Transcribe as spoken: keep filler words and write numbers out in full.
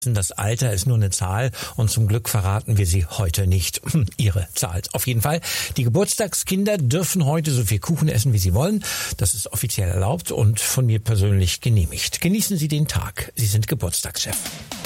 Das Alter ist nur eine Zahl und zum Glück verraten wir sie heute nicht. Ihre Zahl. Auf jeden Fall, die Geburtstagskinder dürfen heute so viel Kuchen essen, wie sie wollen. Das ist offiziell erlaubt und von mir persönlich genehmigt. Genießen Sie den Tag. Sie sind Geburtstagschef.